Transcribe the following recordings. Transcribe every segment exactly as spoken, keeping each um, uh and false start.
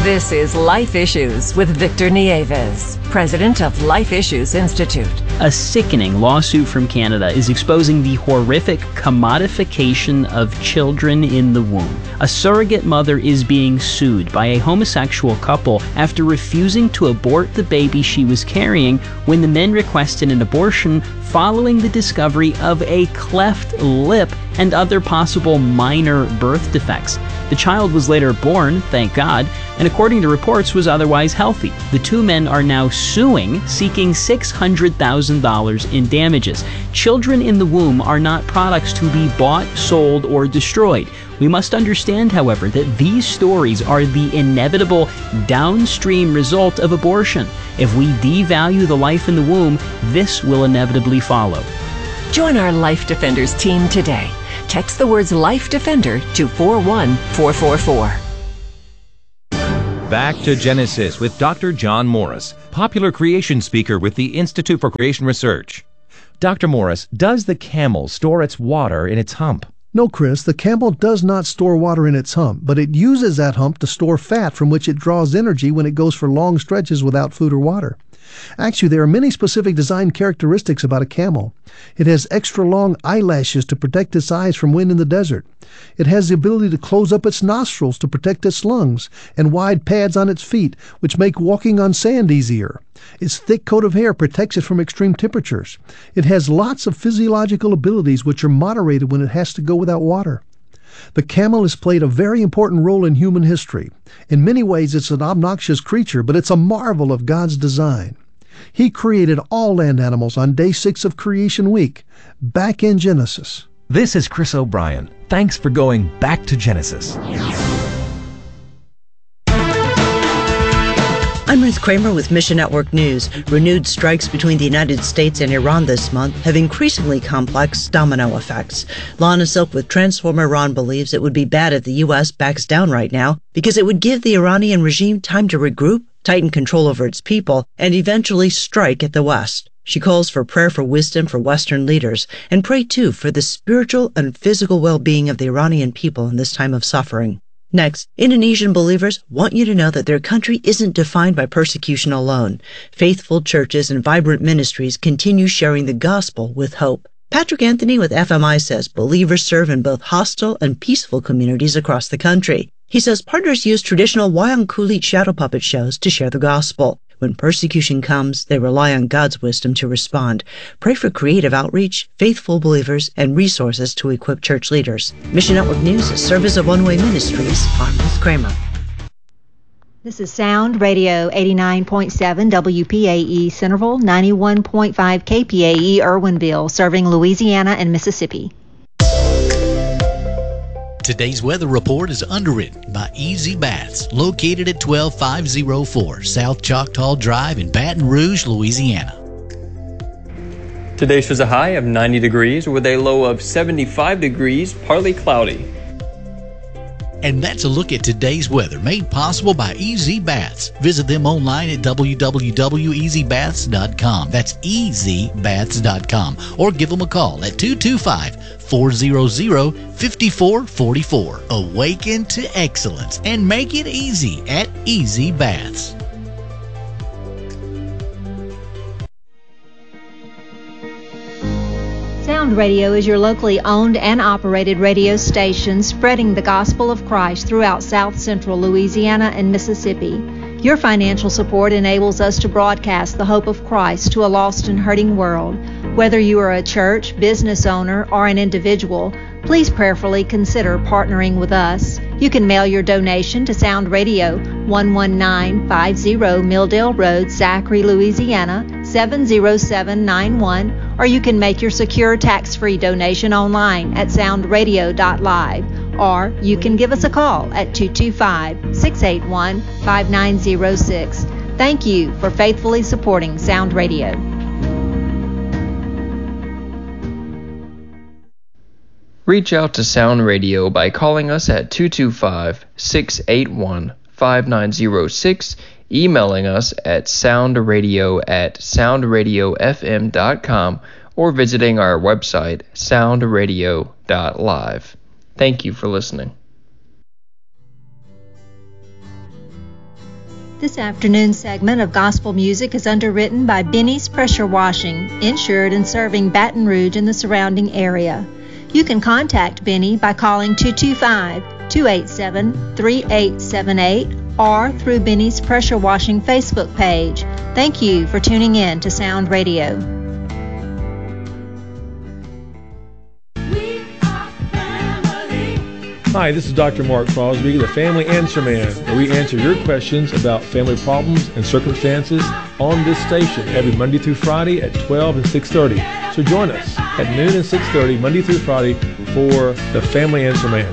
This is Life Issues with Victor Nieves, president of Life Issues Institute. A sickening lawsuit from Canada is exposing the horrific commodification of children in the womb. A surrogate mother is being sued by a homosexual couple after refusing to abort the baby she was carrying when the men requested an abortion following the discovery of a cleft lip and other possible minor birth defects. The child was later born, thank God, and according to reports was otherwise healthy. The two men are now suing, seeking six hundred thousand dollars in damages. Children in the womb are not products to be bought, sold, or destroyed. We must understand, however, that these stories are the inevitable downstream result of abortion. If we devalue the life in the womb, this will inevitably follow. Join our Life Defenders team today. Text the words Life Defender to four one four four four. Back to Genesis with Doctor John Morris, popular creation speaker with the Institute for Creation Research. Doctor Morris, does the camel store its water in its hump? No, Chris, the camel does not store water in its hump, but it uses that hump to store fat from which it draws energy when it goes for long stretches without food or water. Actually, there are many specific design characteristics about a camel. It has extra long eyelashes to protect its eyes from wind in the desert. It has the ability to close up its nostrils to protect its lungs, and wide pads on its feet, which make walking on sand easier. Its thick coat of hair protects it from extreme temperatures. It has lots of physiological abilities which are moderated when it has to go without water. The camel has played a very important role in human history. In many ways, it's an obnoxious creature, but it's a marvel of God's design. He created all land animals on day six of Creation Week, back in Genesis. This is Chris O'Brien. Thanks for going back to Genesis. I'm Ruth Kramer with Mission Network News. Renewed strikes between the United States and Iran this month have increasingly complex domino effects. Lana Silk with Transform Iran believes it would be bad if the U S backs down right now because it would give the Iranian regime time to regroup, tighten control over its people, and eventually strike at the West. She calls for prayer for wisdom for Western leaders and pray, too, for the spiritual and physical well-being of the Iranian people in this time of suffering. Next, Indonesian believers want you to know that their country isn't defined by persecution alone. Faithful churches and vibrant ministries continue sharing the gospel with hope. Patrick Anthony with F M I says believers serve in both hostile and peaceful communities across the country. He says partners use traditional wayang kulit shadow puppet shows to share the gospel. When persecution comes, they rely on God's wisdom to respond. Pray for creative outreach, faithful believers, and resources to equip church leaders. Mission Network News is Service of One Way Ministries. I'm Ruth Kramer. This is Sound Radio eighty-nine point seven W P A E Centerville, ninety-one point five K P A E Irwinville, serving Louisiana and Mississippi. Today's weather report is underwritten by Easy Baths, located at twelve five oh four South Choctaw Drive in Baton Rouge, Louisiana. Today shows a high of ninety degrees with a low of seventy-five degrees, partly cloudy. And that's a look at today's weather, made possible by Easy Baths. Visit them online at w w w dot easy baths dot com. That's easy baths dot com. Or give them a call at two two five, four hundred, five four four four. Awaken to excellence and make it easy at Easy Baths. Sound Radio is your locally owned and operated radio station spreading the gospel of Christ throughout South Central Louisiana and Mississippi. Your financial support enables us to broadcast the hope of Christ to a lost and hurting world. Whether you are a church, business owner, or an individual, please prayerfully consider partnering with us. You can mail your donation to Sound Radio, one one nine five zero Milldale Road, Zachary, Louisiana, seven zero seven nine one, or you can make your secure tax-free donation online at sound radio dot live, or you can give us a call at two two five, six eight one, five nine zero six. Thank you for faithfully supporting Sound Radio. Reach out to Sound Radio by calling us at two two five, six eight one, five nine zero six, emailing us at soundradio at soundradiofm dot com, or visiting our website, soundradio dot live. Thank you for listening. This afternoon's segment of gospel music is underwritten by Benny's Pressure Washing, insured and serving Baton Rouge and the surrounding area. You can contact Benny by calling two two five, two eight seven, three eight seven eight or through Benny's Pressure Washing Facebook page. Thank you for tuning in to Sound Radio. Hi, this is Doctor Mark Crosby, the Family Answer Man, where we answer your questions about family problems and circumstances on this station every Monday through Friday at twelve and six thirty. So join us at noon and six thirty, Monday through Friday, for the Family Answer Man.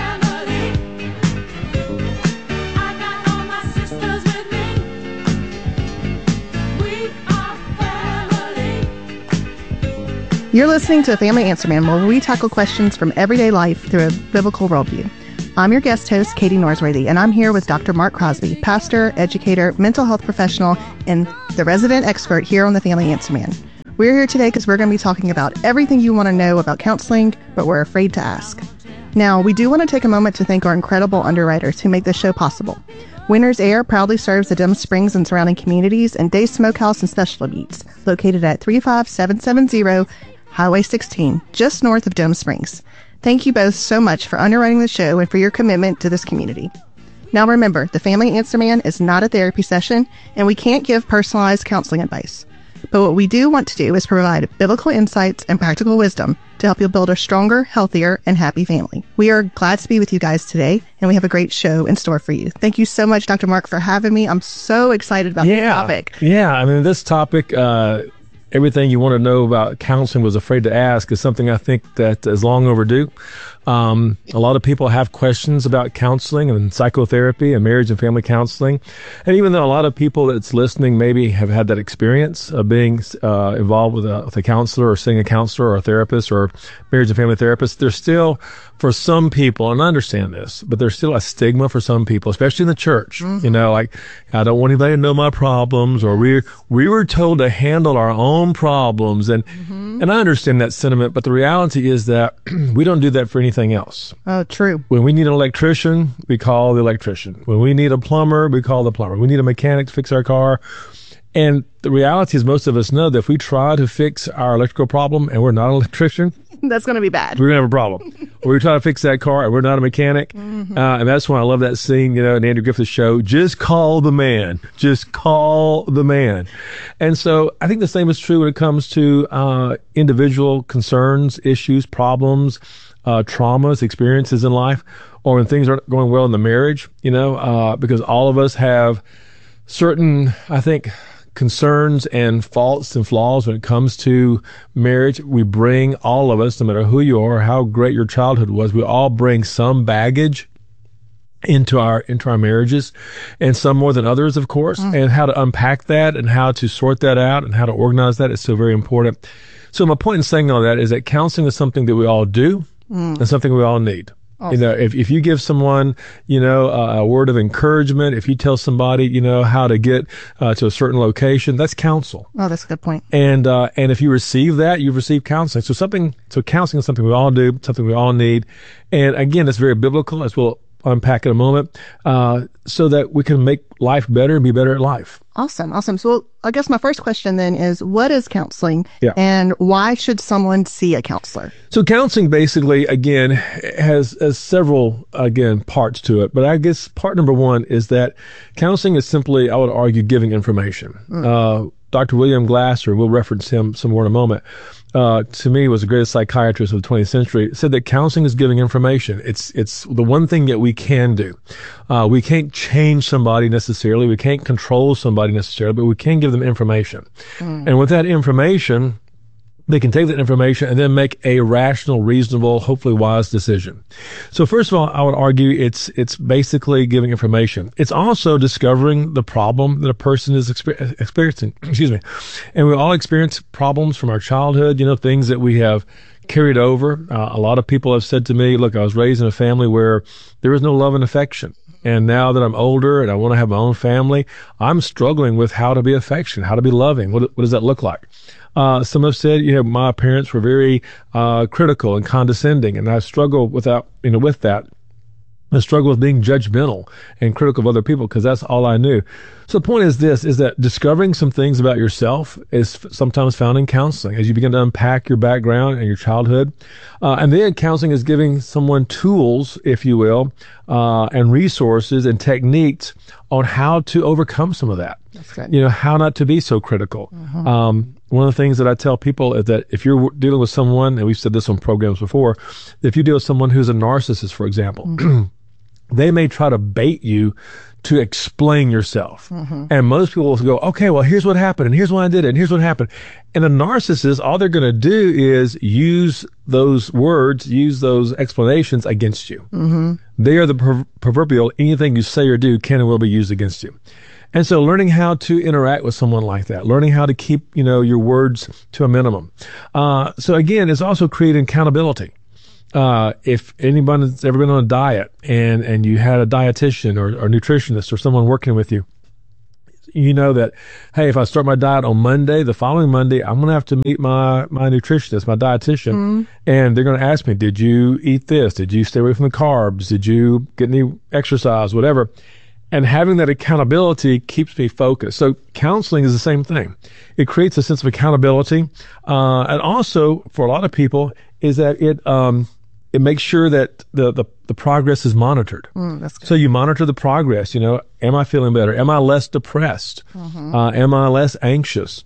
You're listening to Family Answer Man, where we tackle questions from everyday life through a biblical worldview. I'm your guest host, Katie Norsworthy, and I'm here with Doctor Mark Crosby, pastor, educator, mental health professional, and the resident expert here on the Family Answer Man. We're here today because we're going to be talking about everything you want to know about counseling, but we're afraid to ask. Now, we do want to take a moment to thank our incredible underwriters who make this show possible. Winners Air proudly serves the Denham Springs and surrounding communities, and Dave's Smokehouse and Specialty Meats, located at three five seven seven zero Highway sixteen, just north of Denham Springs. Thank you both so much for underwriting the show and for your commitment to this community. Now remember, the Family Answer Man is not a therapy session, and we can't give personalized counseling advice. But what we do want to do is provide biblical insights and practical wisdom to help you build a stronger, healthier, and happy family. We are glad to be with you guys today, and we have a great show in store for you. Thank you so much, Doctor Mark, for having me. I'm so excited about yeah. this topic. Yeah, I mean, this topic... Uh, Everything you want to know about counseling, was afraid to ask, is something I think that is long overdue. Um, a lot of people have questions about counseling and psychotherapy and marriage and family counseling. And even though a lot of people that's listening maybe have had that experience of being uh, involved with a, with a counselor or seeing a counselor or a therapist or marriage and family therapist, there's still, for some people, and I understand this, but there's still a stigma for some people, especially in the church. Mm-hmm. You know, like, I don't want anybody to know my problems, or we we were told to handle our own problems. And, mm-hmm. and I understand that sentiment, but the reality is that we don't do that for anything else. Oh, true. When we need an electrician, we call the electrician. When we need a plumber, we call the plumber. We need a mechanic to fix our car. And the reality is, most of us know that if we try to fix our electrical problem and we're not an electrician, that's going to be bad. We're going to have a problem. Or we try to fix that car and we're not a mechanic. Mm-hmm. Uh, and that's why I love that scene, you know, in Andy Griffith's show, just call the man. Just call the man. And so I think the same is true when it comes to uh, individual concerns, issues, problems, uh, traumas, experiences in life, or when things aren't going well in the marriage, you know, uh, because all of us have certain, I think, concerns and faults and flaws when it comes to marriage. We bring, all of us, no matter who you are, how great your childhood was, we all bring some baggage into our into our marriages, and some more than others, of course. Mm. And how to unpack that and how to sort that out and how to organize that is so very important. So my point in saying all that is that counseling is something that we all do mm. and something we all need. You know, if, if you give someone, you know, uh, a word of encouragement, if you tell somebody, you know, how to get uh, to a certain location, that's counsel. Oh, that's a good point. And uh, and if you receive that, you've received counseling. So something, so counseling is something we all do, something we all need. And again, it's very biblical, as we'll unpack in a moment, uh, so that we can make life better and be better at life. Awesome. Awesome. So I guess my first question then is, what is counseling yeah. and why should someone see a counselor? So counseling basically, again, has, has several, again, parts to it. But I guess part number one is that counseling is simply, I would argue, giving information. Mm. Uh, Doctor William Glasser, we'll reference him some more in a moment, uh, to me was the greatest psychiatrist of the twentieth century, said that counseling is giving information. It's it's the one thing that we can do. Uh, we can't change somebody necessarily. We can't control somebody necessarily, but we can give them information. Mm. And with that information, they can take that information and then make a rational, reasonable, hopefully wise decision. So first of all, I would argue it's it's basically giving information. It's also discovering the problem that a person is exper- experiencing. Excuse me. And we all experience problems from our childhood, you know, things that we have carried over. Uh, a lot of people have said to me, look, I was raised in a family where there was no love and affection. And now that I'm older and I want to have my own family, I'm struggling with how to be affectionate, how to be loving. What, what does that look like? Uh, some have said, you know, my parents were very uh, critical and condescending, and I struggle without, you know, with that. I struggled with being judgmental and critical of other people because that's all I knew. So the point is this, is that discovering some things about yourself is f- sometimes found in counseling as you begin to unpack your background and your childhood. Uh, and then counseling is giving someone tools, if you will, uh, and resources and techniques on how to overcome some of that. That's good. You know, how not to be so critical. Mm-hmm. Um, one of the things that I tell people is that if you're dealing with someone, and we've said this on programs before, if you deal with someone who's a narcissist, for example, mm-hmm. they may try to bait you to explain yourself. Mm-hmm. And most people will go, okay, well, here's what happened, and here's why I did it, and here's what happened. And a narcissist, all they're going to do is use those words, use those explanations against you. Mm-hmm. They are the per- proverbial, anything you say or do can and will be used against you. And so learning how to interact with someone like that, learning how to keep, you know, your words to a minimum. Uh, so again, it's also creating accountability. Uh, if anybody's ever been on a diet and, and you had a dietitian or, or nutritionist or someone working with you, you know that, hey, if I start my diet on Monday, the following Monday, I'm going to have to meet my, my nutritionist, my dietitian, mm. and they're going to ask me, did you eat this? Did you stay away from the carbs? Did you get any exercise? Whatever. And having that accountability keeps me focused. So counseling is the same thing. It creates a sense of accountability. Uh, and also for a lot of people is that it, um, it makes sure that the, the, the progress is monitored. Mm, that's good. So you monitor the progress, you know, am I feeling better? Am I less depressed? Mm-hmm. Uh, am I less anxious?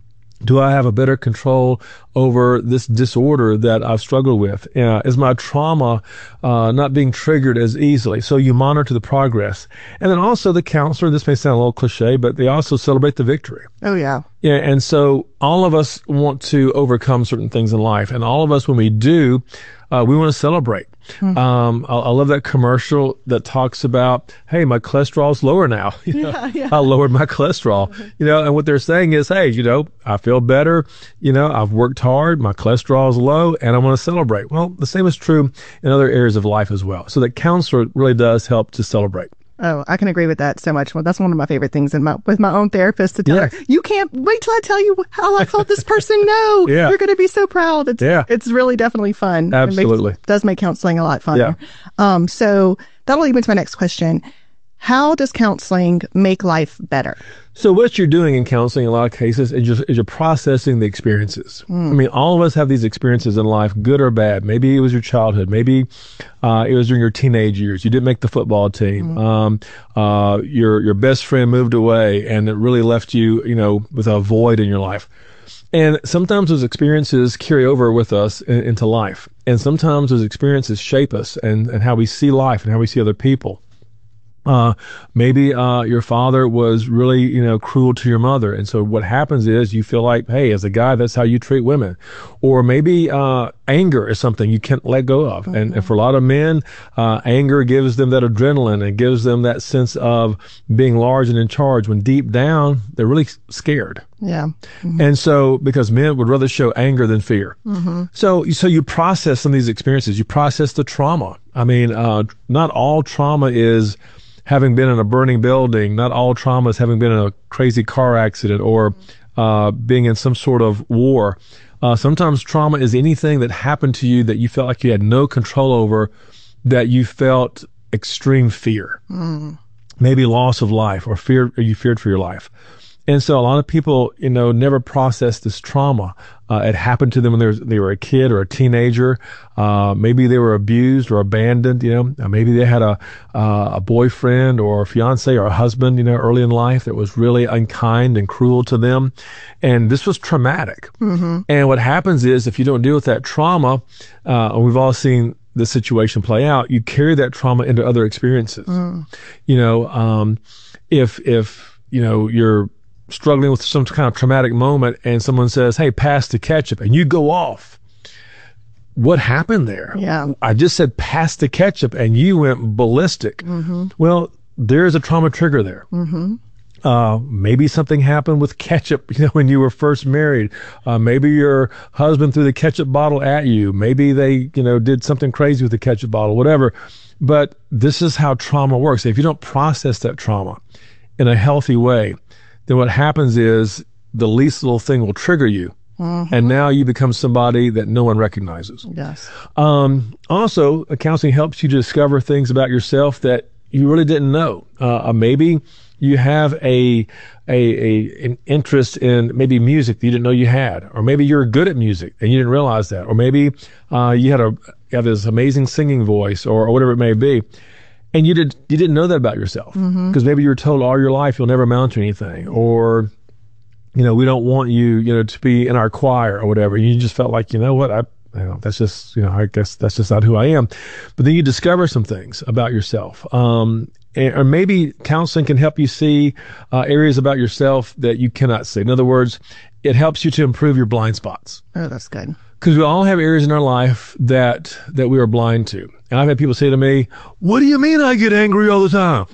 Do I have a better control over this disorder that I've struggled with? Uh, is my trauma uh, not being triggered as easily? So you monitor the progress. And then also the counselor, this may sound a little cliche, but they also celebrate the victory. Oh, yeah. Yeah, and so all of us want to overcome certain things in life. And all of us, when we do, uh, we want to celebrate. Mm-hmm. Um, I, I love that commercial that talks about, hey, my cholesterol's lower now. You know, yeah, yeah. I lowered my cholesterol. Mm-hmm. You know, and what they're saying is, hey, you know, I feel better. You know, I've worked hard. My cholesterol is low, and I want to celebrate. Well, the same is true in other areas of life as well. So that counselor really does help to celebrate. Oh, I can agree with that so much. Well, that's one of my favorite things in my, with my own therapist to tell yeah. her, you can't wait till I tell you how I felt this person know. Yeah. You're going to be so proud. It's, yeah. it's really definitely fun. Absolutely. It makes, does make counseling a lot fun. Yeah. Um, so that'll lead me to my next question. How does counseling make life better? So what you're doing in counseling in a lot of cases is, just, is you're processing the experiences. Mm. I mean, all of us have these experiences in life, good or bad. Maybe it was your childhood. Maybe uh, it was during your teenage years. You didn't make the football team. Mm. Um, uh, your your best friend moved away, and it really left you, you know, with a void in your life. And sometimes those experiences carry over with us in, into life. And sometimes those experiences shape us and, and how we see life and how we see other people. Uh, maybe, uh, your father was really, you know, cruel to your mother. And so what happens is you feel like, hey, as a guy, that's how you treat women. Or maybe, uh, anger is something you can't let go of. Mm-hmm. And, and for a lot of men, uh, anger gives them that adrenaline and gives them that sense of being large and in charge when deep down, they're really scared. Yeah. Mm-hmm. And so, because men would rather show anger than fear. Mm-hmm. So, so you process some of these experiences. You process the trauma. I mean, uh, not all trauma is having been in a burning building. Not all trauma is having been in a crazy car accident or uh, being in some sort of war. Uh, sometimes trauma is anything that happened to you that you felt like you had no control over, that you felt extreme fear. Mm. Maybe loss of life or fear, or you feared for your life. And so a lot of people, you know, never process this trauma. Uh, it happened to them when they were, they were a kid or a teenager. Uh, maybe they were abused or abandoned, you know. Uh, maybe they had a, uh, a boyfriend or a fiance or a husband, you know, early in life that was really unkind and cruel to them. And this was traumatic. Mm-hmm. And what happens is if you don't deal with that trauma, uh, and we've all seen the situation play out, you carry that trauma into other experiences. Mm. You know, um, if, if, you know, you're struggling with some kind of traumatic moment and someone says, hey, pass the ketchup, and you go off. What happened there? Yeah. I just said pass the ketchup and you went ballistic. Mm-hmm. Well, there's a trauma trigger there. Mm-hmm. Uh, maybe something happened with ketchup, you know, when you were first married. Uh, maybe your husband threw the ketchup bottle at you. Maybe they, you know, did something crazy with the ketchup bottle, whatever. But this is how trauma works. If you don't process that trauma in a healthy way, then what happens is the least little thing will trigger you Mm-hmm. And now you become somebody that no one recognizes. Yes. Um, also, counseling helps you to discover things about yourself that you really didn't know. Uh, maybe you have a, a, a, an interest in maybe music that you didn't know you had, or maybe you're good at music and you didn't realize that, or maybe, uh, you had a, you have this amazing singing voice or, or whatever it may be. And you did, you didn't know that about yourself because Mm-hmm. maybe you were told all your life you'll never amount to anything, or, you know, we don't want you, you know, to be in our choir or whatever. You just felt like, you know what, I, you know, that's just, you know, I guess that's just not who I am. But then you discover some things about yourself. Um, and, or maybe counseling can help you see uh, areas about yourself that you cannot see. In other words, it helps you to improve your blind spots. Oh, that's good. Because we all have areas in our life that that we are blind to. And I've had people say to me, "What do you mean I get angry all the time?"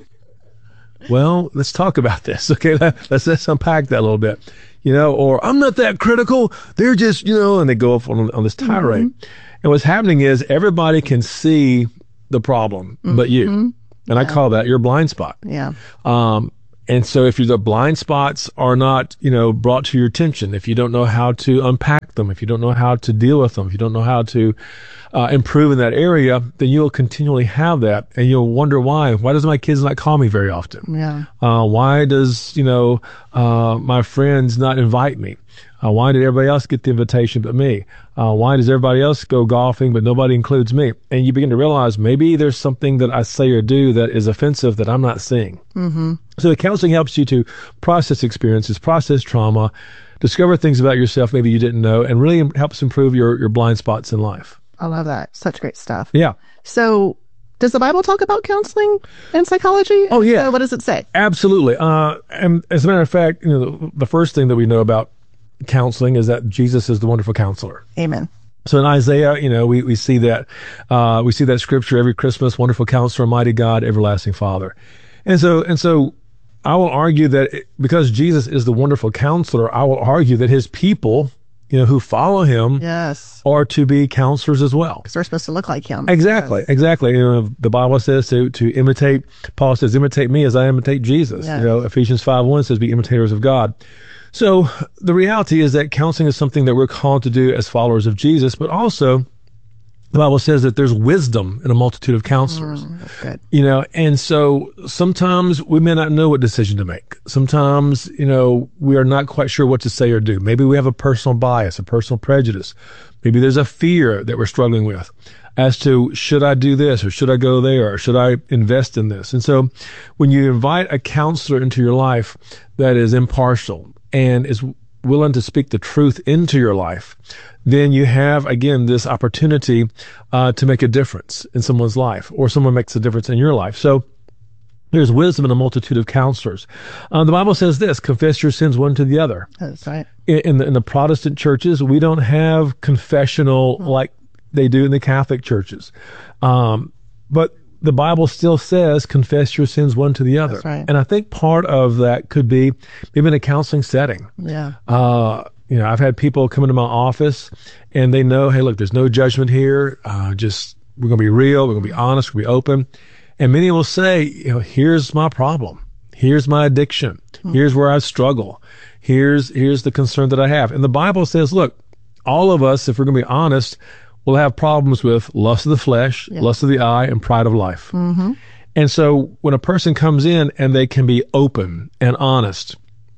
Well, let's talk about this. Okay, let's let's unpack that a little bit. You know, or I'm not that critical. They're just, you know, and they go off on, on this tirade. Mm-hmm. And what's happening is everybody can see the problem, mm-hmm. but you. And yeah. I call that your blind spot. Yeah. Um, and so if the blind spots are not, you know, brought to your attention, if you don't know how to unpack them, if you don't know how to deal with them, if you don't know how to uh, improve in that area, then you'll continually have that, and you'll wonder why. Why does my kids not call me very often? Yeah. Uh, why does, you know, uh, my friends not invite me? Uh, why did everybody else get the invitation but me? Uh, why does everybody else go golfing but nobody includes me? And you begin to realize maybe there's something that I say or do that is offensive that I'm not seeing. Mm-hmm. So the counseling helps you to process experiences, process trauma, discover things about yourself maybe you didn't know, and really helps improve your, your blind spots in life. I love that. Such great stuff. Yeah. So does the Bible talk about counseling and psychology? Oh, yeah. So what does it say? Absolutely. Uh, and as a matter of fact, you know, the, the first thing that we know about counseling is that Jesus is the wonderful counselor. Amen. So in Isaiah, you know, we, we see that, uh, we see that scripture every Christmas, wonderful counselor, mighty God, everlasting Father. And so, and so I will argue that it, because Jesus is the wonderful counselor, I will argue that his people, you know, who follow him, yes, are to be counselors as well. Because they're supposed to look like him. Exactly, yes. exactly. You know, the Bible says to to imitate. Paul says, "Imitate me as I imitate Jesus." Yes. You know, Ephesians five one says, "Be imitators of God." So the reality is that counseling is something that we're called to do as followers of Jesus, but also the Bible says that there's wisdom in a multitude of counselors. Mm, that's good. You know, and so sometimes we may not know what decision to make. Sometimes, you know, we are not quite sure what to say or do. Maybe we have a personal bias, a personal prejudice. Maybe there's a fear that we're struggling with as to, should I do this, or should I go there, or should I invest in this? And so when you invite a counselor into your life that is impartial and is willing to speak the truth into your life, then you have, again, this opportunity uh, to make a difference in someone's life, or someone makes a difference in your life. So there's wisdom in a multitude of counselors. Uh, the Bible says this: confess your sins one to the other. That's right. In, in, the, in the Protestant churches, we don't have confessional mm. like they do in the Catholic churches. Um, but the Bible still says, confess your sins one to the other. That's right. And I think part of that could be maybe in a counseling setting. Yeah. Uh, you know, I've had people come into my office and they know, hey, look, there's no judgment here. Uh, just, we're going to be real. We're going to be honest. We're going to be open. And many will say, you know, here's my problem. Here's my addiction. Mm-hmm. Here's where I struggle. Here's, here's the concern that I have. And the Bible says, look, all of us, if we're going to be honest, will have problems with lust of the flesh, yeah. lust of the eye, and pride of life. Mm-hmm. And so when a person comes in and they can be open and honest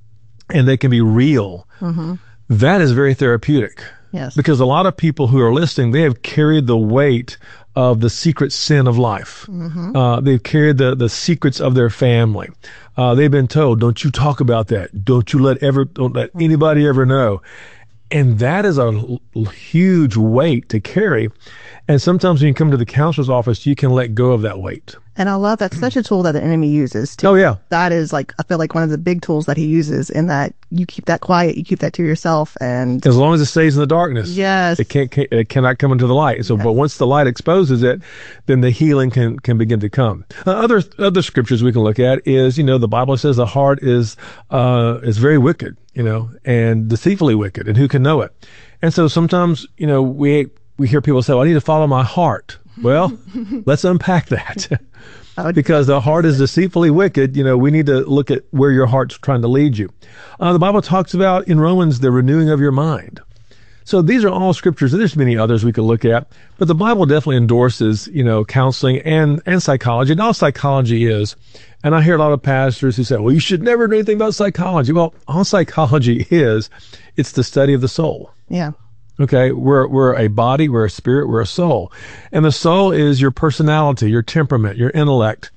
and they can be real, mm-hmm. that is very therapeutic. Yes. Because a lot of people who are listening, they have carried the weight of the secret sin of life. Mm-hmm. Uh, they've carried the, the secrets of their family. Uh, they've been told, don't you talk about that. Don't you let ever, don't let anybody ever know. And that is a l- huge weight to carry. And sometimes when you come to the counselor's office, you can let go of that weight. And I love that's such a tool that the enemy uses too. Oh, yeah. That is like, I feel like one of the big tools that he uses, in that you keep that quiet, you keep that to yourself. And as long as it stays in the darkness, yes, it can't, it cannot come into the light. So, yes. But once the light exposes it, then the healing can, can begin to come. Uh, other, other scriptures we can look at is, you know, the Bible says the heart is, uh, is very wicked, you know, and deceitfully wicked, and who can know it? And so sometimes, you know, we, we hear people say, well, I need to follow my heart. Well, let's unpack that. Because the heart is deceitfully wicked, you know, we need to look at where your heart's trying to lead you. Uh, the Bible talks about in Romans the renewing of your mind. So these are all scriptures, and there's many others we could look at, but the Bible definitely endorses, you know, counseling and, and psychology, and all psychology is. And I hear a lot of pastors who say, well, you should never know anything about psychology. Well, all psychology is, it's the study of the soul. Yeah. Okay, we're we're a body, we're a spirit, we're a soul. And the soul is your personality, your temperament, your intellect,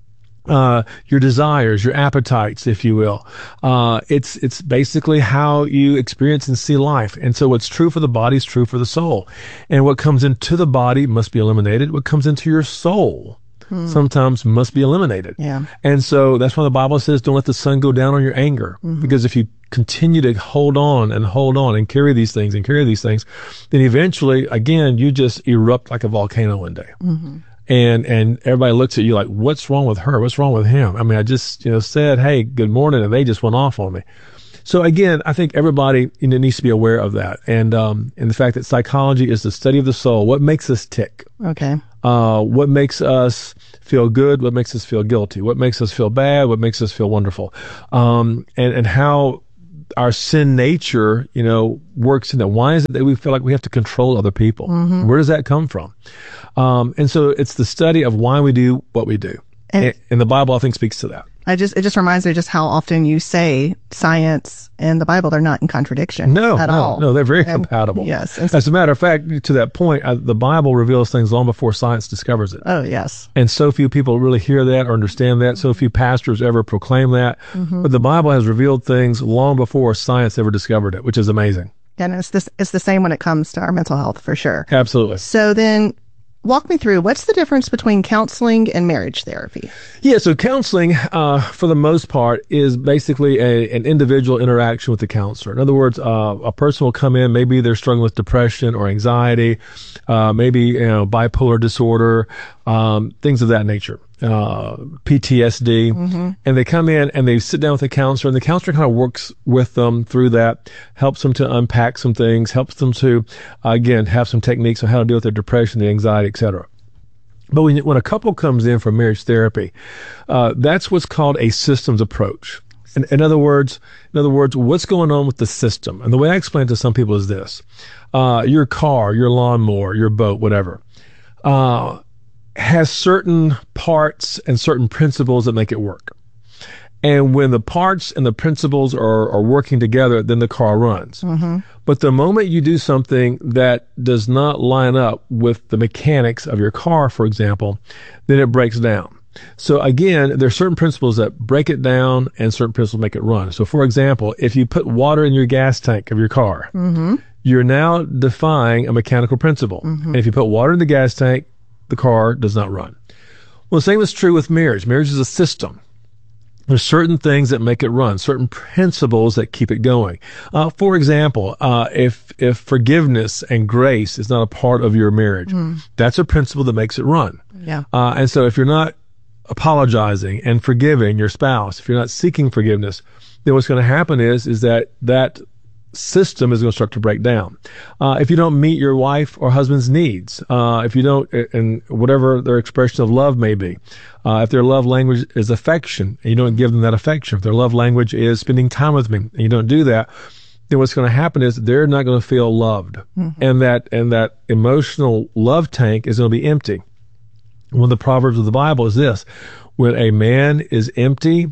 uh, your desires, your appetites, if you will. Uh, it's it's basically how you experience and see life. And so what's true for the body is true for the soul. And what comes into the body must be eliminated. What comes into your soul Hmm. sometimes must be eliminated. Yeah. And so that's why the Bible says, don't let the sun go down on your anger. Mm-hmm. Because if you continue to hold on and hold on and carry these things and carry these things, then eventually, again, you just erupt like a volcano one day. Mm-hmm. And, and everybody looks at you like, what's wrong with her? What's wrong with him? I mean, I just, you know, said, hey, good morning. And they just went off on me. So again, I think everybody, you know, needs to be aware of that. And, um, and the fact that psychology is the study of the soul. What makes us tick? Okay. Uh, what makes us feel good? What makes us feel guilty? What makes us feel bad? What makes us feel wonderful? Um, and, and how our sin nature, you know, works in that. Why is it that we feel like we have to control other people? Mm-hmm. Where does that come from? Um, and so it's the study of why we do what we do. And, and the Bible, I think, speaks to that. I just, it just reminds me just how often you say science and the Bible, they're not in contradiction no, at no, all. No, they're very and, compatible. Yes. As a matter of fact, to that point, uh, the Bible reveals things long before science discovers it. Oh, yes. And so few people really hear that or understand that. So few pastors ever proclaim that. Mm-hmm. But the Bible has revealed things long before science ever discovered it, which is amazing. And it's this, it's the same when it comes to our mental health, for sure. Absolutely. So then, walk me through, what's the difference between counseling and marriage therapy? Yeah, so counseling, uh, for the most part, is basically a, an individual interaction with the counselor. In other words, uh, a person will come in, maybe they're struggling with depression or anxiety, uh, maybe, you know, bipolar disorder, um, things of that nature, uh, P T S D. Mm-hmm. And they come in and they sit down with the counselor, and the counselor kind of works with them through that, helps them to unpack some things, helps them to, uh, again, have some techniques on how to deal with their depression, the anxiety, et cetera. But when, when a couple comes in for marriage therapy, uh, that's what's called a systems approach. In, in other words, in other words, what's going on with the system? And the way I explain it to some people is this: uh, your car, your lawnmower, your boat, whatever, uh, has certain parts and certain principles that make it work. And when the parts and the principles are, are working together, then the car runs. Mm-hmm. But the moment you do something that does not line up with the mechanics of your car, for example, then it breaks down. So again, there are certain principles that break it down and certain principles make it run. So for example, if you put water in your gas tank of your car, mm-hmm. you're now defying a mechanical principle. Mm-hmm. And if you put water in the gas tank, the car does not run. Well, the same is true with marriage. Marriage is a system. There's certain things that make it run, certain principles that keep it going. Uh, for example, uh, if if forgiveness and grace is not a part of your marriage, mm. that's a principle that makes it run. Yeah. Uh, and so if you're not apologizing and forgiving your spouse, if you're not seeking forgiveness, then what's going to happen is is that that system is going to start to break down. Uh, if you don't meet your wife or husband's needs, uh, if you don't, and whatever their expression of love may be, uh, if their love language is affection and you don't give them that affection, if their love language is spending time with me and you don't do that, then what's going to happen is they're not going to feel loved. Mm-hmm. And that, and that emotional love tank is going to be empty. One of the proverbs of the Bible is this: when a man is empty,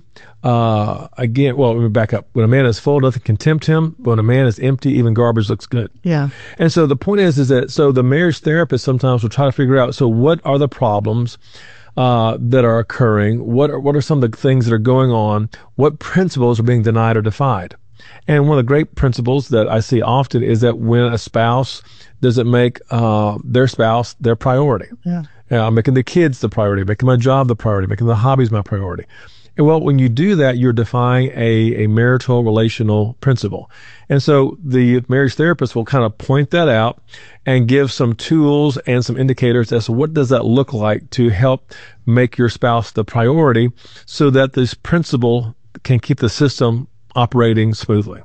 uh, again, well, let me back up. When a man is full, nothing can tempt him. But when a man is empty, even garbage looks good. Yeah. And so the point is, is that, so the marriage therapist sometimes will try to figure out, so what are the problems, uh, that are occurring? What are, what are some of the things that are going on? What principles are being denied or defied? And one of the great principles that I see often is that when a spouse doesn't make, uh, their spouse their priority. Yeah. Uh, making the kids the priority, making my job the priority, making the hobbies my priority. And well, when you do that, you're defying a, a marital relational principle. And so the marriage therapist will kind of point that out and give some tools and some indicators as to what does that look like to help make your spouse the priority so that this principle can keep the system operating smoothly.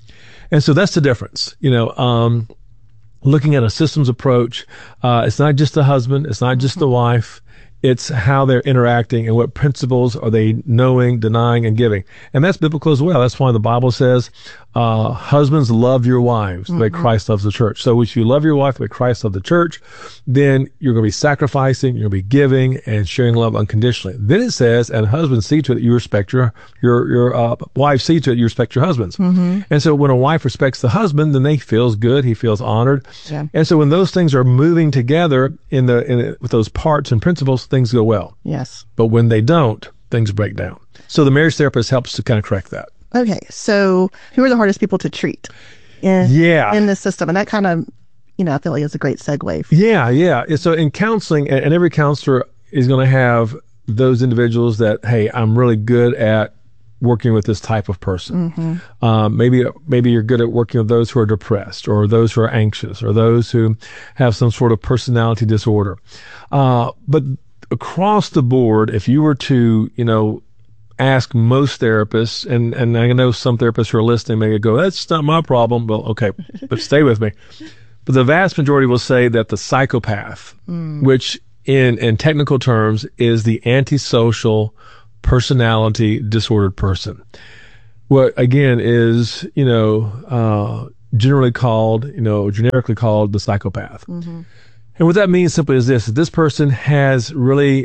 And so that's the difference. You know, um, looking at a systems approach, uh, it's not just the husband, it's not just the wife, it's how they're interacting and what principles are they knowing, denying, and giving. And that's biblical as well. That's why the Bible says, Uh, husbands, love your wives the way Mm-hmm. Christ loves the church. So if you love your wife the way Christ loved the church, then you're going to be sacrificing, you're going to be giving and sharing love unconditionally. Then it says, and husbands, see to it that you respect your, your, your, uh, wives, see to it you respect your husbands. Mm-hmm. And so when a wife respects the husband, then they feels good, he feels honored. Yeah. And so when those things are moving together in the, in, with those parts and principles, things go well. Yes. But when they don't, things break down. So the marriage therapist helps to kind of correct that. Okay. So who are the hardest people to treat in, Yeah. in this system? And that kind of, you know, I feel like is a great segue. Yeah, yeah. And so in counseling, and and every counselor is going to have those individuals that, hey, I'm really good at working with this type of person. Mm-hmm. Um, maybe maybe you're good at working with those who are depressed, or those who are anxious, or those who have some sort of personality disorder. Uh, but across the board, if you were to, you know, ask most therapists, and, and I know some therapists who are listening may go, that's not my problem. Well, okay, but stay with me. But the vast majority will say that the psychopath, Mm. which in, in technical terms is the antisocial personality disordered person, what again is, you know, uh, generally called, you know, generically called the psychopath. Mm-hmm. And what that means simply is this: that this person has really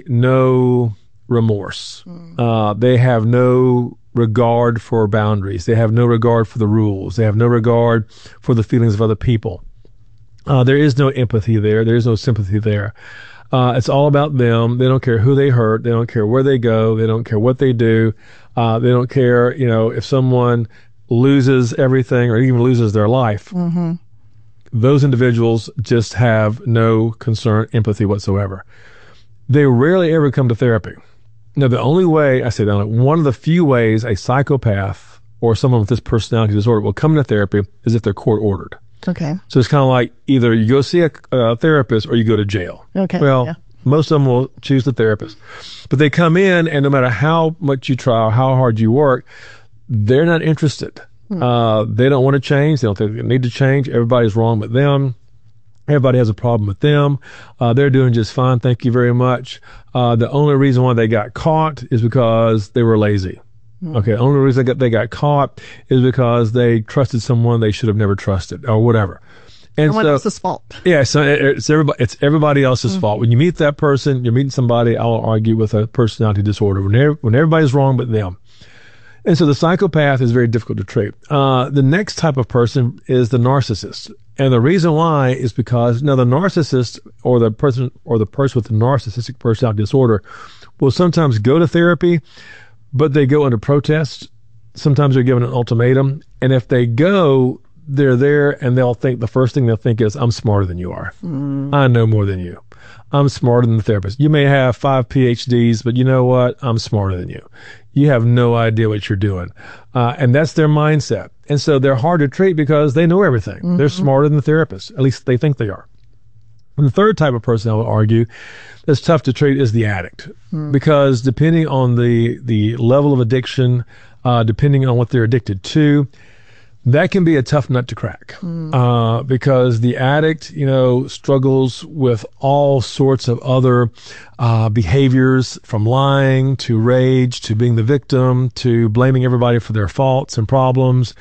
no remorse. Mm. Uh, they have no regard for boundaries. They have no regard for the rules. They have no regard for the feelings of other people. Uh, there is no empathy there. There is no sympathy there. Uh, it's all about them. They don't care who they hurt. They don't care where they go. They don't care what they do. Uh, they don't care, you know, if someone loses everything or even loses their life. Mm-hmm. Those individuals just have no concern, empathy whatsoever. They rarely ever come to therapy. Now, the only way, I say that, one of the few ways a psychopath or someone with this personality disorder will come to therapy is if they're court ordered. Okay. So it's kind of like either you go see a, a therapist or you go to jail. Okay. Well, yeah. most of them will choose the therapist. But they come in, and no matter how much you try or how hard you work, they're not interested. Hmm. Uh, they don't want to change. They don't think they need to change. Everybody's wrong with them. Everybody has a problem with them. Uh, they're doing just fine. Thank you very much. Uh, the only reason why they got caught is because they were lazy. Hmm. Okay. The only reason they got, they got caught is because they trusted someone they should have never trusted or whatever. And Someone so, else's fault. yeah, so it- it's everybody, it's everybody else's Mm-hmm. fault. When you meet that person, you're meeting somebody, I'll argue, with a personality disorder, when, every, when everybody's wrong but them. And so the psychopath is very difficult to treat. Uh, the next type of person is the narcissist. And the reason why is because now the narcissist or the person or the person with the narcissistic personality disorder will sometimes go to therapy, but they go under protest. Sometimes they're given an ultimatum. And if they go, they're there and they'll think, the first thing they'll think is, I'm smarter than you are. Mm. I know more than you. I'm smarter than the therapist. You may have five P H Ds, but you know what? I'm smarter than you. You have no idea what you're doing. Uh, and that's their mindset. And so they're hard to treat because they know everything. Mm-hmm. They're smarter than the therapist. At least they think they are. And the third type of person I would argue that's tough to treat is the addict. Mm. Because depending on the, the level of addiction, uh, depending on what they're addicted to, that can be a tough nut to crack. Mm. Uh, because the addict, you know, struggles with all sorts of other uh, behaviors, from lying to rage to being the victim to blaming everybody for their faults and problems,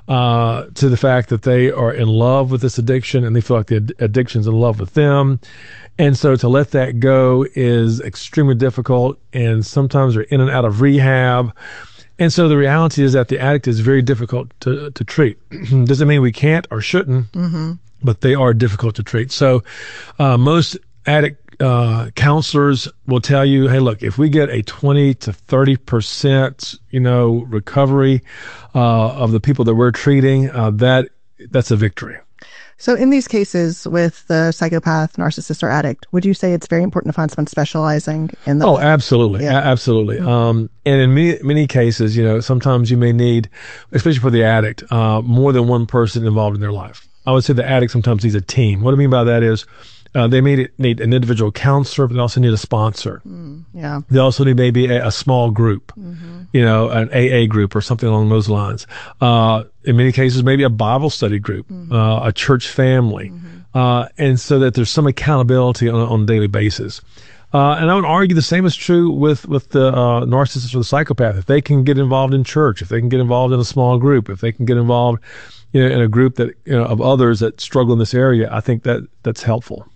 uh, to the fact that they are in love with this addiction and they feel like the ad- addiction's in love with them. And so to let that go is extremely difficult, and sometimes they're in and out of rehab. And so the reality is that the addict is very difficult to, to treat. Doesn't mean we can't or shouldn't, Mm-hmm. but they are difficult to treat. So uh, most addict uh, counselors will tell you, hey, look, if we get a twenty to thirty percent, you know, recovery uh, of the people that we're treating, uh, that that's a victory. So in these cases with the psychopath, narcissist, or addict, would you say it's very important to find someone specializing in the... Oh, absolutely. Yeah. A- absolutely. Mm-hmm. Um, and in many, many cases, you know, sometimes you may need, especially for the addict, uh, more than one person involved in their life. I would say the addict sometimes needs a team. What I mean by that is, uh, they may need an individual counselor, but they also need a sponsor. Mm, yeah. They also need maybe a, a small group, Mm-hmm. you know, an A A group or something along those lines. Uh, in many cases, maybe a Bible study group, Mm-hmm. uh, a church family. Mm-hmm. Uh, and so that there's some accountability on, on a daily basis. Uh, and I would argue the same is true with, with the uh, narcissist or the psychopath. If they can get involved in church, if they can get involved in a small group, if they can get involved you know, in a group that you know, of others that struggle in this area, I think that that's helpful.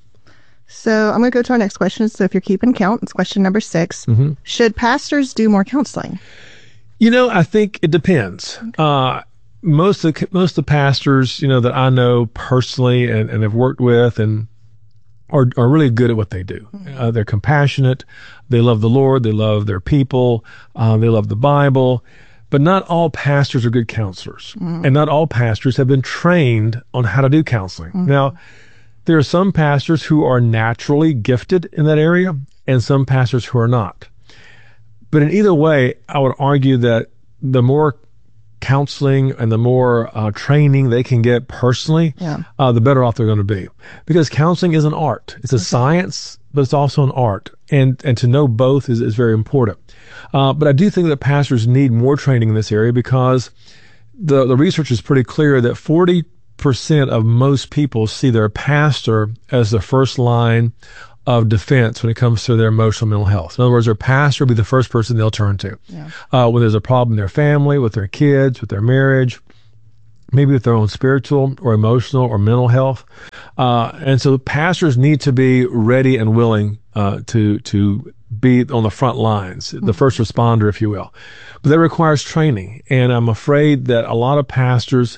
So I'm going to go to our next question. So if you're keeping count, it's question number six. Mm-hmm. Should pastors do more counseling? You know, I think it depends. Okay. Uh, most of the, most of the pastors, you know, that I know personally and, and have worked with and are are really good at what they do. Mm-hmm. Uh, they're compassionate. They love the Lord. They love their people. Uh, they love the Bible. But not all pastors are good counselors. Mm-hmm. And not all pastors have been trained on how to do counseling. Mm-hmm. Now, there are some pastors who are naturally gifted in that area and some pastors who are not. But in either way, I would argue that the more counseling and the more uh, training they can get personally, yeah. uh, the better off they're going to be. Because counseling is an art. It's a okay. science, but it's also an art. And and to know both is, is very important. Uh, but I do think that pastors need more training in this area because the, the research is pretty clear that forty percent of most people see their pastor as the first line of defense when it comes to their emotional mental health. In other words, their pastor will be the first person they'll turn to. Yeah. Uh, when there's a problem in their family, with their kids, with their marriage, maybe with their own spiritual or emotional or mental health. Uh, and so pastors need to be ready and willing uh, to to be on the front lines, mm-hmm. the first responder, if you will. But that requires training. And I'm afraid that a lot of pastors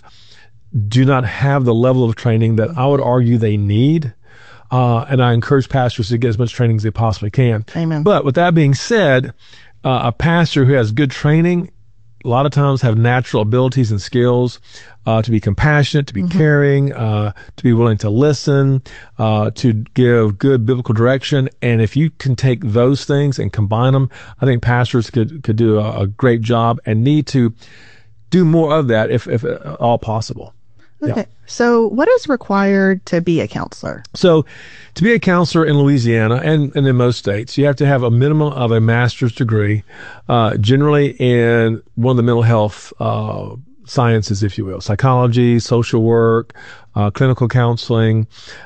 do not have the level of training that I would argue they need. Uh, and I encourage pastors to get as much training as they possibly can. Amen. But with that being said, uh, a pastor who has good training a lot of times have natural abilities and skills uh, to be compassionate, to be mm-hmm. caring, uh, to be willing to listen, uh, to give good biblical direction. And if you can take those things and combine them, I think pastors could could do a, a great job and need to do more of that if, if at all possible. Okay. Yeah. So what is required to be a counselor? So to be a counselor in Louisiana and, and in most states, you have to have a minimum of a master's degree, uh, generally in one of the mental health uh, sciences, if you will, psychology, social work, uh, clinical counseling,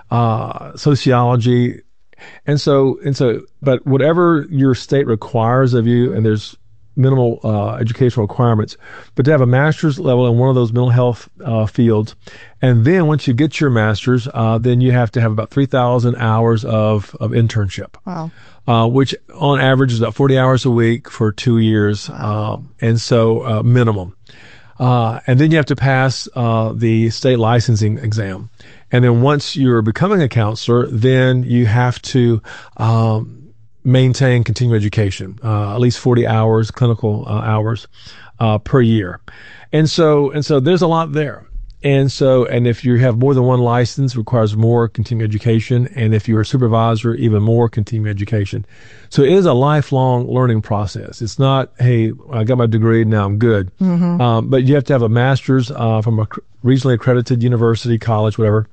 uh, sociology. And so, and so, but whatever your state requires of you, and there's minimal uh, educational requirements, but to have a master's level in one of those mental health uh, fields. And then once you get your master's, uh, then you have to have about three thousand hours of, of internship. Wow. Uh, which on average is about forty hours a week for two years. Wow. Um, and so uh, minimum. Uh, and then you have to pass uh, the state licensing exam. And then once you're becoming a counselor, then you have to um, maintain continuing education, uh, at least forty hours, clinical uh, hours, uh, per year. And so, and so there's a lot there. And so, and if you have more than one license, it requires more continuing education. And if you're a supervisor, even more continuing education. So it is a lifelong learning process. It's not, hey, I got my degree, now I'm good. Mm-hmm. Um, but you have to have a master's, uh, from a regionally accredited university, college, whatever.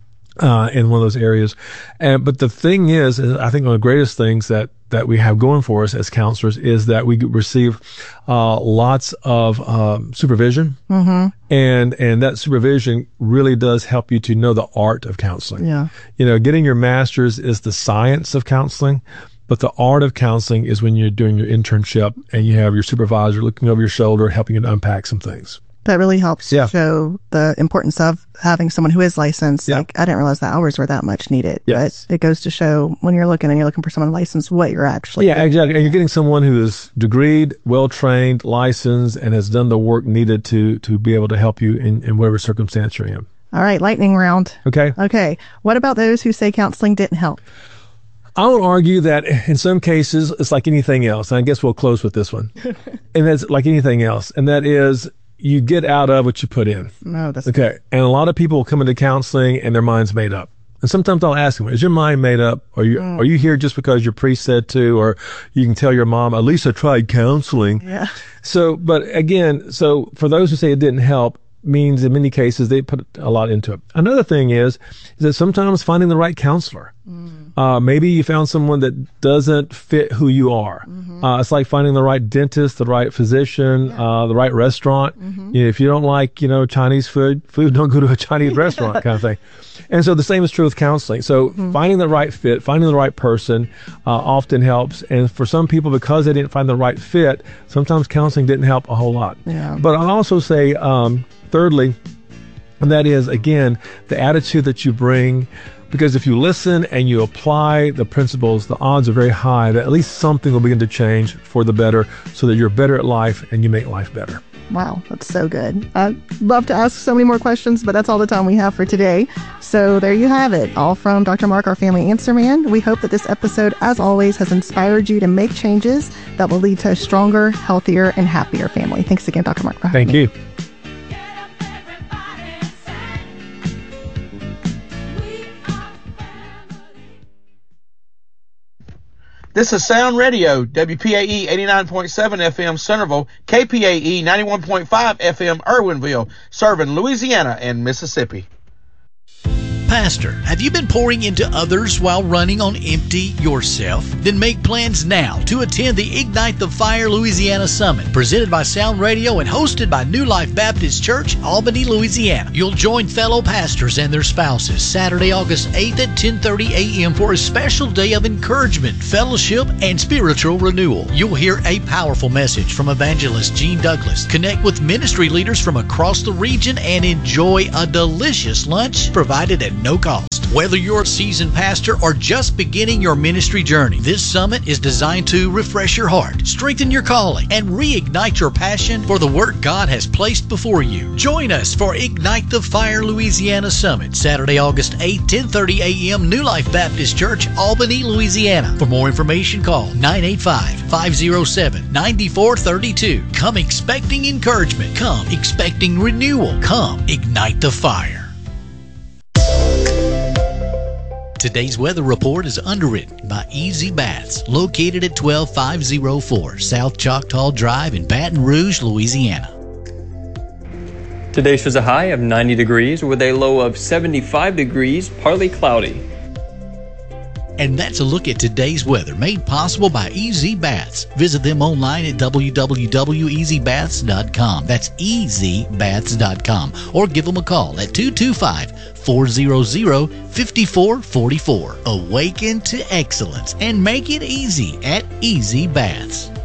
Uh, in one of those areas. And, but the thing is, is, I think one of the greatest things that, that we have going for us as counselors is that we receive, uh, lots of, um, supervision. Mm-hmm. And, and that supervision really does help you to know the art of counseling. Yeah. You know, getting your master's is the science of counseling, but the art of counseling is when you're doing your internship and you have your supervisor looking over your shoulder, helping you to unpack some things. That really helps yeah. show the importance of having someone who is licensed. Yeah. Like, I didn't realize the hours were that much needed. Yes. But it goes to show when you're looking and you're looking for someone licensed, what you're actually Yeah, doing. exactly. And you're getting someone who is degreed, well-trained, licensed, and has done the work needed to to be able to help you in, in whatever circumstance you're in. All right, lightning round. Okay. Okay. What about those who say counseling didn't help? I would argue that in some cases, it's like anything else. And I guess we'll close with this one. And that's like anything else. And that is, you get out of what you put in. No, that's okay. And a lot of people come into counseling and their mind's made up. And sometimes I'll ask them, is your mind made up? Are you, mm. are you here just because your priest said to, or you can tell your mom, at least I tried counseling. Yeah. So, but again, so for those who say it didn't help means in many cases they put a lot into it. Another thing is, is that sometimes finding the right counselor. Mm. Uh, maybe you found someone that doesn't fit who you are. Mm-hmm. Uh, it's like finding the right dentist, the right physician, yeah. uh, the right restaurant. Mm-hmm. You know, if you don't like, you know, Chinese food, food, don't go to a Chinese restaurant kind of thing. And so the same is true with counseling. So mm-hmm. finding the right fit, finding the right person uh, often helps. And for some people, because they didn't find the right fit, sometimes counseling didn't help a whole lot. Yeah. But I'll also say, um, thirdly, and that is, again, the attitude that you bring. Because if you listen and you apply the principles, the odds are very high that at least something will begin to change for the better so that you're better at life and you make life better. Wow, that's so good. I'd love to ask so many more questions, but that's all the time we have for today. So there you have it, all from Doctor Mark, our Family Answer Man. We hope that this episode, as always, has inspired you to make changes that will lead to a stronger, healthier, and happier family. Thanks again, Doctor Mark, for having me. Thank you. This is Sound Radio, W P A E eighty-nine point seven F M Centerville, K P A E ninety-one point five F M Irwinville, serving Louisiana and Mississippi. Pastor, have you been pouring into others while running on empty yourself? Then make plans now to attend the Ignite the Fire Louisiana Summit, presented by Sound Radio and hosted by New Life Baptist Church, Albany, Louisiana. You'll join fellow pastors and their spouses Saturday, August eighth at ten thirty a.m. for a special day of encouragement, fellowship, and spiritual renewal. You'll hear a powerful message from evangelist Gene Douglas, connect with ministry leaders from across the region, and enjoy a delicious lunch provided at no cost. Whether you're a seasoned pastor or just beginning your ministry journey, this summit is designed to refresh your heart, strengthen your calling, and reignite your passion for the work God has placed before you. Join us for Ignite the Fire Louisiana Summit, Saturday, August eighth, ten thirty a.m., New Life Baptist Church, Albany, Louisiana. For more information, call nine eight five, five oh seven, nine four three two. Come expecting encouragement. Come expecting renewal. Come ignite the fire. Today's weather report is underwritten by Easy Baths, located at twelve five oh four South Choctaw Drive in Baton Rouge, Louisiana. Today shows a high of ninety degrees with a low of seventy-five degrees, partly cloudy. And that's a look at today's weather, made possible by Easy Baths. Visit them online at w w w dot easy baths dot com. That's easy baths dot com. Or give them a call at two two five, four hundred, five four four four. Awaken to excellence and make it easy at Easy Baths.